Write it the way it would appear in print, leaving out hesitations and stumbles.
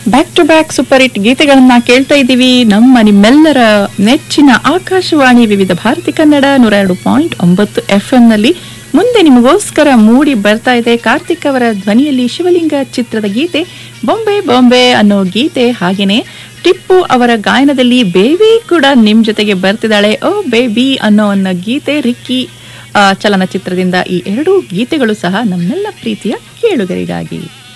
Back to back super hit ಗೀತೆಗಳನ್ನ ಕೇಳ್ತಾ ಇದ್ದೀವಿ ನಿಮ್ಮೆಲ್ಲರ ನೆಚ್ಚಿನ ಆಕಾಶವಾಣಿ ವಿವಿಧ ಭಾರತಿ ಕನ್ನಡ 102.9 FM ನಲ್ಲಿ. ಮುಂದೆ ನಿಮಗೋಸ್ಕರ ಮೂಡಿ ಬರ್ತಾ ಇದೆ ಕಾರ್ತಿಕ್ ಅವರ ಧ್ವನಿಯಲ್ಲಿ ಶಿವಲಿಂಗ ಚಿತ್ರದ ಗೀತೆ ಬೊಂಬೆ ಬೊಂಬೆ ಅನ್ನೋ ಗೀತೆ. ಹಾಗೇನೆ ಟಿಪ್ಪು ಅವರ ಗಾಯನದಲ್ಲಿ ಬೇಬಿ ಕೂಡ ನಿಮ್ ಜೊತೆಗೆ ಬರ್ತಿದ್ದಾಳೆ, ಓ ಬೇಬಿ ಅನ್ನೋ ಗೀತೆ ರಿಕ್ಕಿ ಚಲನಚಿತ್ರದಿಂದ. ಈ ಎರಡೂ ಗೀತೆಗಳು ಸಹ ನಮ್ಮೆಲ್ಲ ಪ್ರೀತಿಯ ಕೇಳುಗರಿಗಾಗಿ.